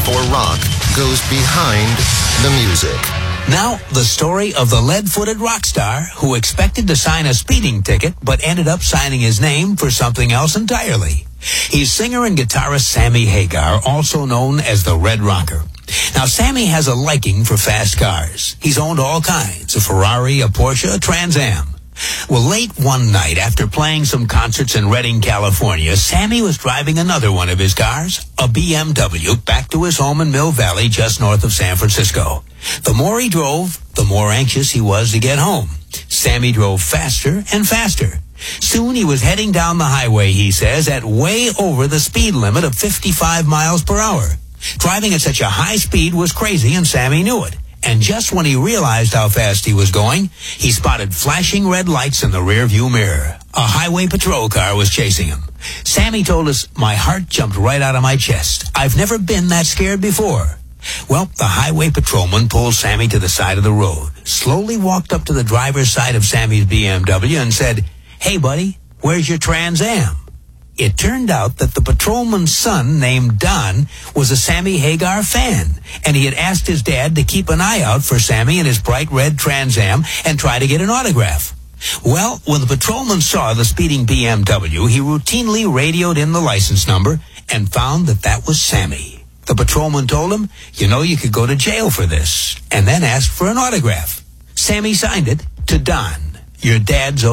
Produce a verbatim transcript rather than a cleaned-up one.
before rock goes behind the music. Now, the story of the lead-footed rock star who expected to sign a speeding ticket but ended up signing his name for something else entirely. He's singer and guitarist Sammy Hagar, also known as the Red Rocker. Now, Sammy has a liking for fast cars. He's owned all kinds, a Ferrari, a Porsche, a Trans Am. Well, late one night, after playing some concerts in Redding, California, Sammy was driving another one of his cars, a B M W, back to his home in Mill Valley, just north of San Francisco. The more he drove, the more anxious he was to get home. Sammy drove faster and faster. Soon he was heading down the highway, he says, at way over the speed limit of fifty-five miles per hour. Driving at such a high speed was crazy, and Sammy knew it. And just when he realized how fast he was going, he spotted flashing red lights in the rearview mirror. A highway patrol car was chasing him. Sammy told us, "My heart jumped right out of my chest. I've never been that scared before." Well, the highway patrolman pulled Sammy to the side of the road, slowly walked up to the driver's side of Sammy's B M W and said, "Hey, buddy, where's your Trans Am?" It turned out that the patrolman's son, named Don, was a Sammy Hagar fan, and he had asked his dad to keep an eye out for Sammy in his bright red Trans Am and try to get an autograph. Well, when the patrolman saw the speeding B M W, he routinely radioed in the license number and found that that was Sammy. The patrolman told him, "You know, you could go to jail for this," and then asked for an autograph. Sammy signed it to Don, "Your dad's